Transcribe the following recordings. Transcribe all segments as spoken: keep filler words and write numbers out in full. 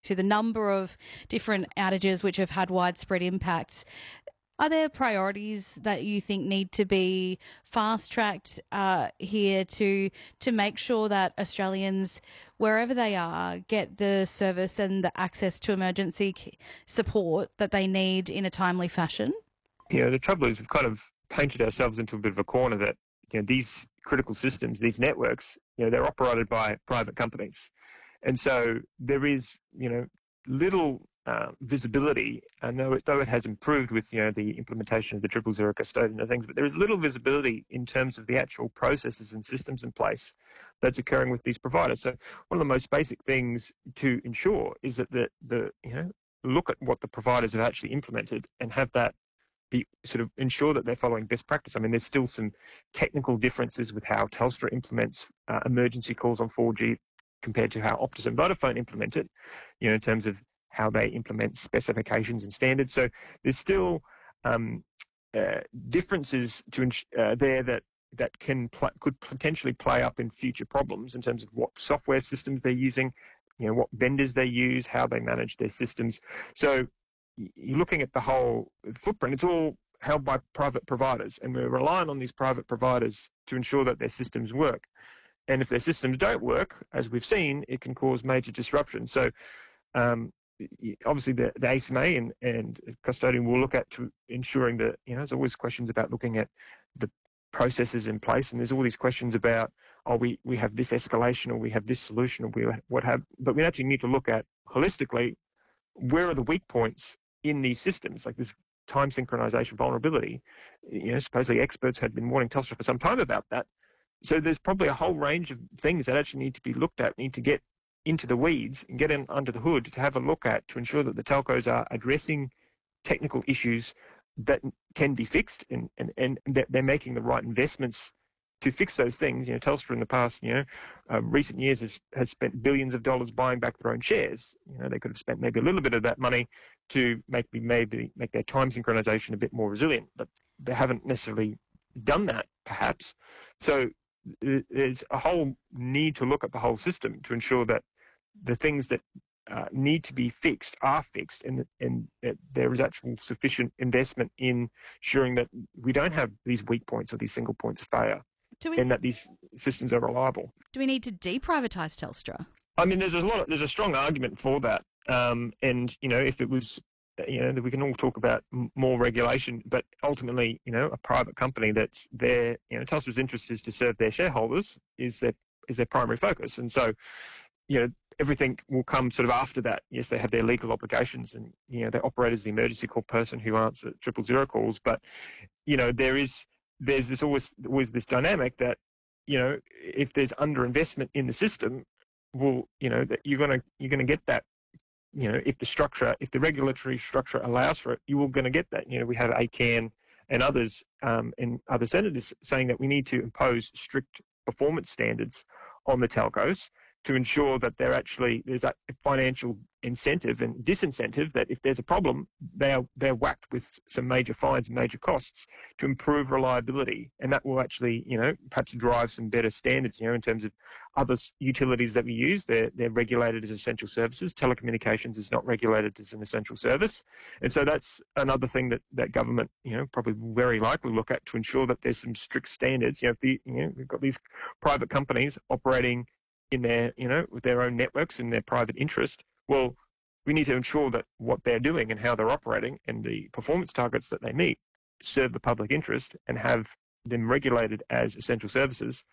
to the number of different outages which have had widespread impacts. Are there priorities that you think need to be fast-tracked uh, here to to make sure that Australians, wherever they are, get the service and the access to emergency support that they need in a timely fashion? You know, the trouble is we've kind of painted ourselves into a bit of a corner that, you know, these critical systems, these networks, you know, they're operated by private companies. And so there is, you know, little uh, visibility, and though it, though it has improved with, you know, the implementation of the triple zero custodian and things, but there is little visibility in terms of the actual processes and systems in place that's occurring with these providers. So one of the most basic things to ensure is that the, the you know, look at what the providers have actually implemented and have that be sort of ensure that they're following best practice. I mean, there's still some technical differences with how Telstra implements uh, emergency calls on four G compared to how Optus and Vodafone implement it, you know, in terms of how they implement specifications and standards. So there's still um, uh, differences to uh, there that that can pl- could potentially play up in future problems in terms of what software systems they're using, you know, what vendors they use, how they manage their systems. So you're looking at the whole footprint. It's all held by private providers, and we're relying on these private providers to ensure that their systems work. And if their systems don't work, as we've seen, it can cause major disruption. So um, obviously the, the A C M A and, and custodian will look at to ensuring that, you know, there's always questions about looking at the processes in place, and there's all these questions about, oh, we, we have this escalation or we have this solution or we what have, but we actually need to look at holistically, where are the weak points in these systems, like this time synchronization vulnerability. You know, supposedly experts had been warning Telstra for some time about that. So there's probably a whole range of things that actually need to be looked at, need to get into the weeds and get in under the hood to have a look at to ensure that the telcos are addressing technical issues that can be fixed and, and, and that they're making the right investments to fix those things. You know, Telstra in the past, you know, uh, recent years has, has spent billions of dollars buying back their own shares. You know, they could have spent maybe a little bit of that money to make maybe make their time synchronization a bit more resilient, but they haven't necessarily done that, perhaps. So there's a whole need to look at the whole system to ensure that the things that uh, need to be fixed are fixed, and and that there is actual sufficient investment in ensuring that we don't have these weak points or these single points of failure. Do we, and that these systems are reliable. Do we need to deprivatise Telstra? I mean, there's a lot. Of, there's a strong argument for that. Um, and you know, if it was, you know, we can all talk about more regulation, but ultimately, you know, a private company that's there, you know, Telstra's interest is to serve their shareholders is their is their primary focus, and so, you know, everything will come sort of after that. Yes, they have their legal obligations, and you know, they operate as the emergency call person who answers triple zero calls, but you know, there is. There's this always always this dynamic that, you know, if there's underinvestment in the system, well, you know, that you're gonna you're gonna get that. You know, if the structure, if the regulatory structure allows for it, you are going to get that. You know, we have A C A N and others um, and other senators saying that we need to impose strict performance standards on the telcos to ensure that they're actually there's that financial incentive and disincentive that if there's a problem, they are they're whacked with some major fines and major costs to improve reliability, and that will actually, you know, perhaps drive some better standards. You know, in terms of other utilities that we use, they're they're regulated as essential services. Telecommunications is not regulated as an essential service, and so that's another thing that that government, you know, probably will very likely look at to ensure that there's some strict standards. You know, if the, you know, we've got these private companies operating in their, you know, with their own networks in their private interest. Well, we need to ensure that what they're doing and how they're operating and the performance targets that they meet serve the public interest and have them regulated as essential services.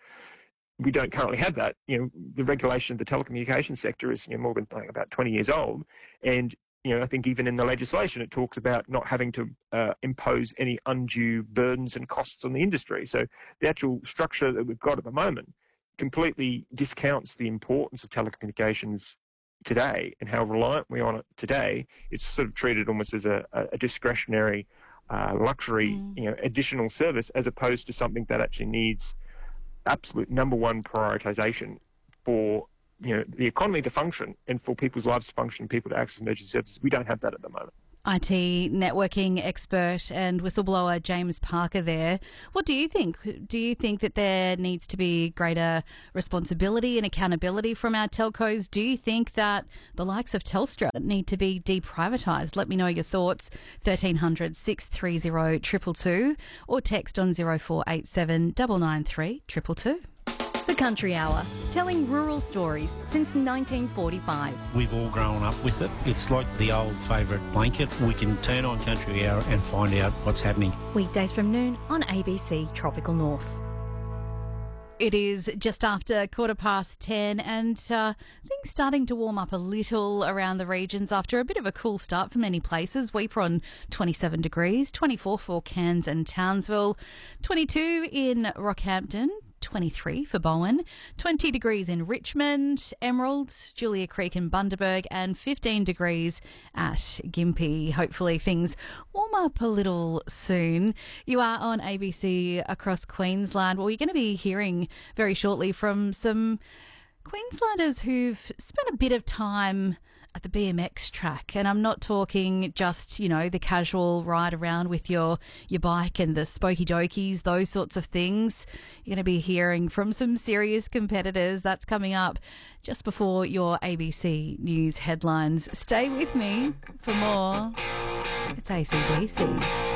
We don't currently have that. You know, the regulation of the telecommunications sector is, you know, more than like about twenty years old, and you know, I think even in the legislation it talks about not having to uh, impose any undue burdens and costs on the industry. So the actual structure that we've got at the moment completely discounts the importance of telecommunications today and how reliant we are on it today. It's sort of treated almost as a, a discretionary uh, luxury, mm. you know, additional service, as opposed to something that actually needs absolute number one prioritization for, you know, the economy to function and for people's lives to function, people to access emergency services. We don't have that at the moment. I T networking expert and whistleblower James Parker there. What do you think? Do you think that there needs to be greater responsibility and accountability from our telcos? Do you think that the likes of Telstra need to be deprivatised? Let me know your thoughts. thirteen hundred, six three zero, two two two or text on zero four eight seven, nine nine three, two two two. The Country Hour, telling rural stories since nineteen forty-five. We've all grown up with it. It's like the old favourite blanket. We can turn on Country Hour and find out what's happening. Weekdays from noon on A B C Tropical North. It is just after quarter past ten and uh, things starting to warm up a little around the regions after a bit of a cool start for many places. Weeper on twenty-seven degrees, twenty-four for Cairns and Townsville, twenty-two in Rockhampton, twenty-three for Bowen, twenty degrees in Richmond, Emerald, Julia Creek and Bundaberg, and fifteen degrees at Gympie. Hopefully things warm up a little soon. You are on A B C across Queensland. Well, you're going to be hearing very shortly from some Queenslanders who've spent a bit of time at the B M X track, and I'm not talking just, you know, the casual ride around with your your bike and the spokey dokies, those sorts of things. You're going to be hearing from some serious competitors. That's coming up just before your A B C News headlines. Stay with me for more. It's A C D C.